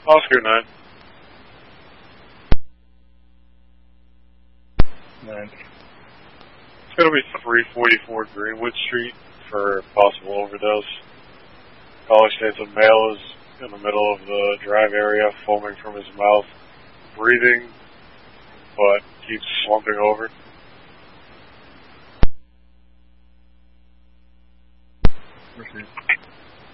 Oscar 9. 9. It's going to be 344 Greenwood Street for possible overdose. Caller states a male is in the middle of the drive area, foaming from his mouth, breathing, but keeps slumping over. Okay.